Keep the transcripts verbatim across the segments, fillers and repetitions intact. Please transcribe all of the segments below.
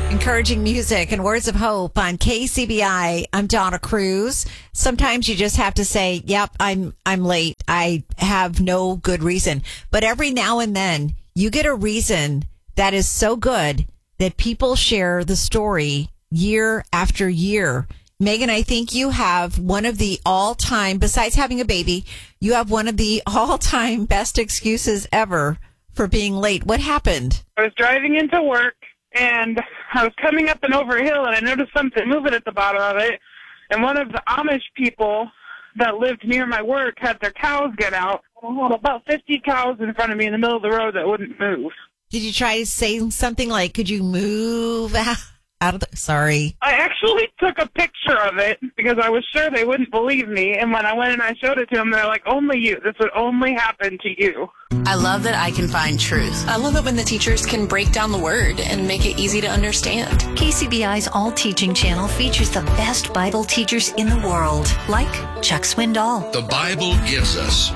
Encouraging music and words of hope on K C B I. I'm Donna Cruz. Sometimes you just have to say, yep, I'm I'm late. I have no good reason. But every now and then you get a reason that is so good that people share the story year after year. Megan, I think you have one of the all-time, besides having a baby, you have one of the all-time best excuses ever for being late. What happened? I was driving into work. And I was coming up and over a hill, and I noticed something moving at the bottom of it. And one of the Amish people that lived near my work had their cows get out. I had about fifty cows in front of me in the middle of the road that wouldn't move. Did you try to say something like, could you move out of the... Sorry. I actually took a picture of it because I was sure they wouldn't believe me. And when I went and I showed it to them, they're like, only you. This would only happen to you. I love that I can find truth. I love it when the teachers can break down the word and make it easy to understand. K C B I's All Teaching channel features the best Bible teachers in the world, like Chuck Swindoll. The Bible gives us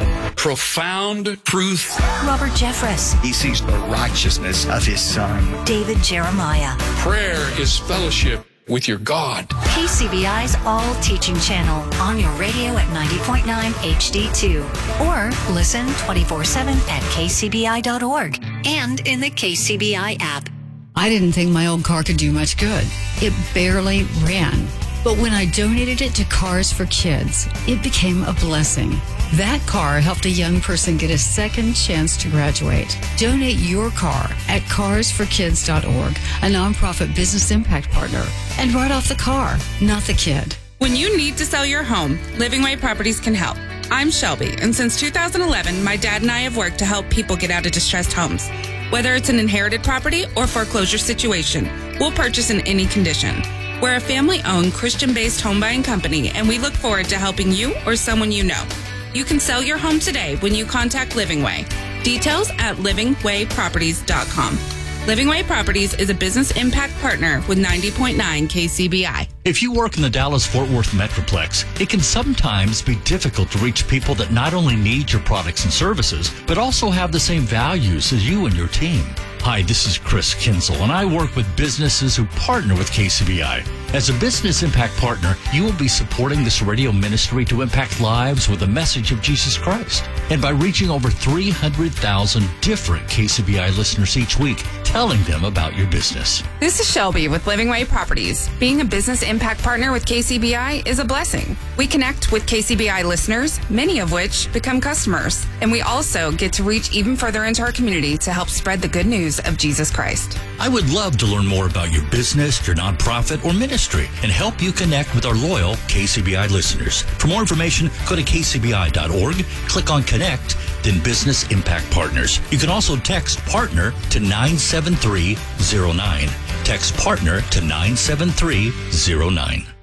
profound truth. Robert Jeffress. He sees the righteousness of his Son. David Jeremiah. Prayer is fellowship with your God. K C B I's All Teaching channel on your radio at ninety point nine H D two. Or listen twenty-four seven at K C B I dot org and in the K C B I app. I didn't think my old car could do much good. It barely ran. But when I donated it to Cars for Kids, it became a blessing. That car helped a young person get a second chance to graduate. Donate your car at cars for kids dot org, a nonprofit business impact partner. And write off the car, not the kid. When you need to sell your home, Living Way Properties can help. I'm Shelby, and since two thousand eleven, my dad and I have worked to help people get out of distressed homes. Whether it's an inherited property or foreclosure situation, we'll purchase in any condition. We're a family-owned, Christian-based home buying company, and we look forward to helping you or someone you know. You can sell your home today when you contact Living Way. Details at living way properties dot com. Living Way Properties is a business impact partner with ninety point nine K C B I. If you work in the Dallas-Fort Worth Metroplex, it can sometimes be difficult to reach people that not only need your products and services, but also have the same values as you and your team. Hi, this is Chris Kinsel, and I work with businesses who partner with K C B I. As a business impact partner, you will be supporting this radio ministry to impact lives with the message of Jesus Christ. And by reaching over three hundred thousand different K C B I listeners each week, telling them about your business. This is Shelby with Living Way Properties. Being a business impact partner with K C B I is a blessing. We connect with K C B I listeners, many of which become customers. And we also get to reach even further into our community to help spread the good news of Jesus Christ. I would love to learn more about your business, your nonprofit, or ministry and help you connect with our loyal K C B I listeners. For more information, go to K C B I dot org, click on Connect, then Business Impact Partners. You can also text PARTNER to nine seven three zero nine. Text PARTNER to nine seven three zero nine.